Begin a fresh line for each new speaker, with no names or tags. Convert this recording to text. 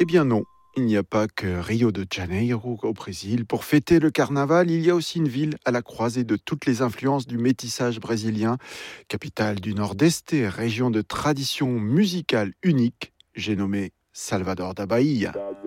Eh bien non, il n'y a pas que Rio de Janeiro au Brésil. Pour fêter le carnaval, il y a aussi une ville à la croisée de toutes les influences du métissage brésilien, capitale du Nord-Est et région de tradition musicale unique. J'ai nommé Salvador da Bahia.